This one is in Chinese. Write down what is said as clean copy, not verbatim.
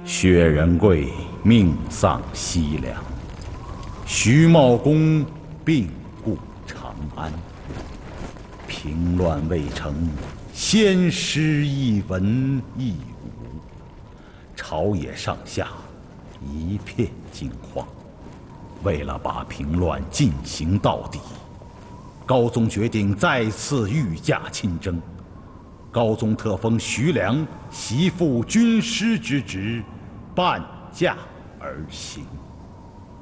薛仁贵命丧西凉，徐茂公病故长安。平乱未成，先师一文一武，朝野上下一片惊慌。为了把平乱进行到底，高宗决定再次御驾亲征。高宗特封徐良袭复军师之职，伴驾而行。